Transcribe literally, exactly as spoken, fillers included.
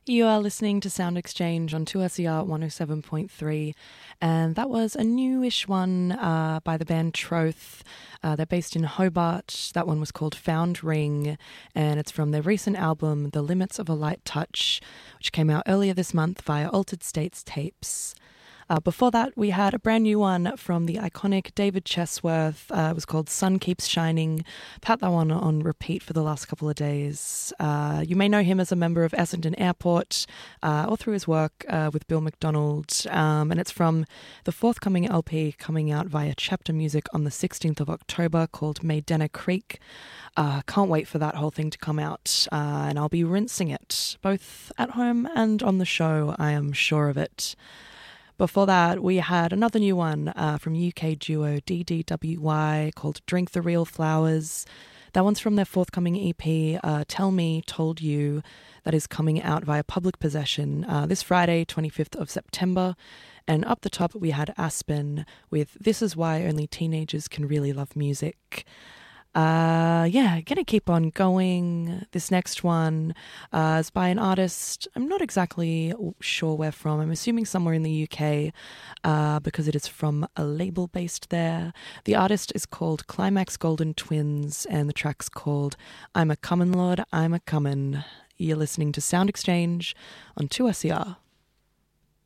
You are listening to Sound Exchange on two S E R one oh seven point three, and that was a newish one uh, by the band Troth. Uh, they're based in Hobart. That one was called Found Ring, and it's from their recent album The Limits of a Light Touch, which came out earlier this month via Altered States Tapes. Uh, before that, we had a brand new one from the iconic David Chesworth. Uh, it was called Sun Keeps Shining. I've had that one on repeat for the last couple of days. Uh, you may know him as a member of Essendon Airport uh, or through his work uh, with Bill McDonald. Um, and it's from the forthcoming L P coming out via Chapter Music on the sixteenth of October called Maydena Creek. Uh, can't wait for that whole thing to come out. Uh, and I'll be rinsing it both at home and on the show, I am sure of it. Before that, we had another new one uh, from U K duo D D W Y called Drink the Real Flowers. That one's from their forthcoming E P, uh, Tell Me, Told You, that is coming out via Public Possession uh, this Friday, twenty-fifth of September. And up the top, we had Aspen with This Is Why Only Teenagers Can Really Love Music. Uh, yeah, gonna keep on going. This next one uh, is by an artist. I'm not exactly sure where from. I'm assuming somewhere in the U K uh, because it is from a label based there. The artist is called Climax Golden Twins and the track's called I'm a Common Lord, I'm a Common. You're listening to Sound Exchange on two S E R.